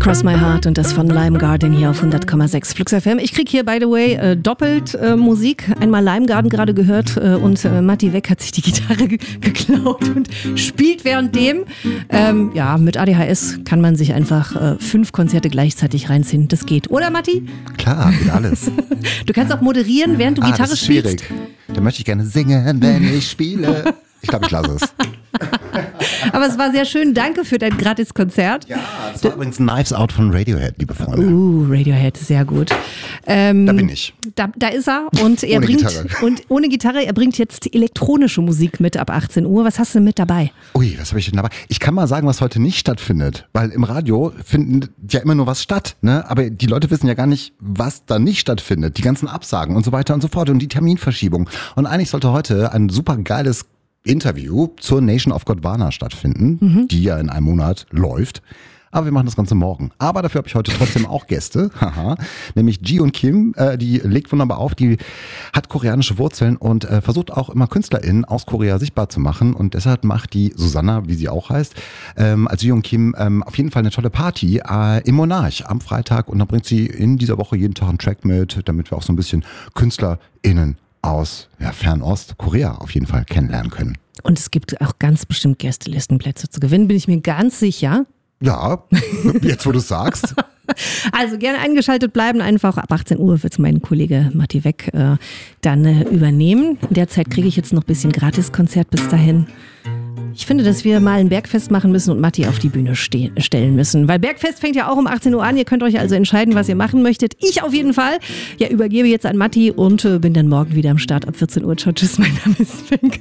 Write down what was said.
Cross My Heart und das von Lime Garden hier auf 100,6 Flux FM. Ich krieg hier, by the way, doppelt Musik. Einmal Lime Garden gerade gehört und Matti Weck hat sich die Gitarre geklaut und spielt währenddem. Mit ADHS kann man sich einfach 5 Konzerte gleichzeitig reinziehen. Das geht. Oder, Matti? Klar, geht alles. Du kannst auch moderieren, während du Gitarre das ist schwierig. spielst. Da möchte ich gerne singen, wenn ich spiele. Ich glaube, ich lasse es. Aber es war sehr schön. Danke für dein Gratis-Konzert. Ja, das war übrigens Knives Out von Radiohead, liebe Freunde. Radiohead, sehr gut. Da bin ich. Da ist er und er Ohne bringt Gitarre. und ohne Gitarre, er bringt jetzt elektronische Musik mit ab 18 Uhr. Was hast du mit dabei? Ui, was habe ich denn dabei? Ich kann mal sagen, was heute nicht stattfindet, weil im Radio findet ja immer nur was statt, ne? Aber die Leute wissen ja gar nicht, was da nicht stattfindet. Die ganzen Absagen und so weiter und so fort und die Terminverschiebung. Und eigentlich sollte heute ein super geiles Interview zur Nation of Gondwana stattfinden, die ja in einem Monat läuft. Aber wir machen das Ganze morgen. Aber dafür habe ich heute trotzdem auch Gäste, nämlich Ji und Kim, die legt wunderbar auf, die hat koreanische Wurzeln und versucht auch immer KünstlerInnen aus Korea sichtbar zu machen. Und deshalb macht die Susanna, wie sie auch heißt, als Ji und Kim auf jeden Fall eine tolle Party im Monarch am Freitag. Und dann bringt sie in dieser Woche jeden Tag einen Track mit, damit wir auch so ein bisschen KünstlerInnen aus Fernost, Korea auf jeden Fall kennenlernen können. Und es gibt auch ganz bestimmt Gästelistenplätze zu gewinnen, bin ich mir ganz sicher. Ja, jetzt wo du es sagst. Also gerne eingeschaltet bleiben, einfach ab 18 Uhr wird mein Kollege Matti Weck dann übernehmen. In der Zeit kriege ich jetzt noch ein bisschen Gratiskonzert bis dahin. Ich finde, dass wir mal ein Bergfest machen müssen und Matti auf die Bühne stellen müssen. Weil Bergfest fängt ja auch um 18 Uhr an. Ihr könnt euch also entscheiden, was ihr machen möchtet. Ich auf jeden Fall. Ja, übergebe jetzt an Matti und bin dann morgen wieder am Start ab 14 Uhr. Ciao, tschüss, mein Name ist Svenke.